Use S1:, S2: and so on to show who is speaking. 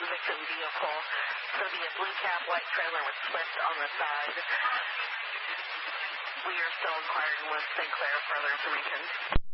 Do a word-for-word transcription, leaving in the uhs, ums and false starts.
S1: victim vehicle. So the blue cab white trailer was flipped on the side. We are still inquiring with Saint Clair for further information.